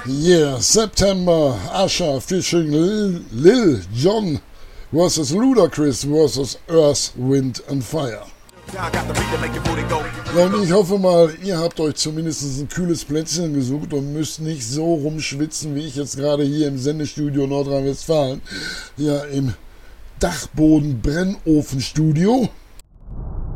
Yeah, September, Usher featuring Lil Jon vs. Ludacris vs. Earth, Wind and Fire. Ja, und ich hoffe mal, ihr habt euch zumindest ein kühles Plätzchen gesucht und müsst nicht so rumschwitzen, wie ich jetzt gerade hier im Sendestudio Nordrhein-Westfalen, ja im Dachboden-Brennofenstudio.